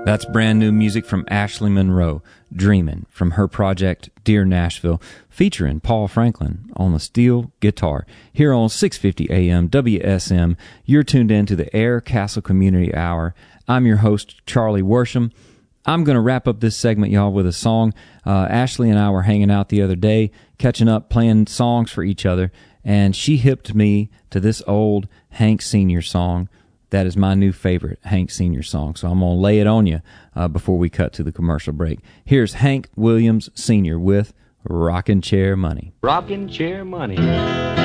That's brand new music from Ashley Monroe, Dreamin', from her project Dear Nashville, featuring Paul Franklin on the steel guitar. Here on 650 AM WSM, you're tuned in to the Air Castle Community Hour. I'm your host, Charlie Worsham. I'm going to wrap up this segment, y'all, with a song. Ashley and I were hanging out the other day, catching up, playing songs for each other, and she hipped me to this old Hank Sr. song. That is my new favorite Hank Sr. song, so I'm going to lay it on you before we cut to the commercial break. Here's Hank Williams Sr. with Rockin' Chair Money. Rockin' Chair Money.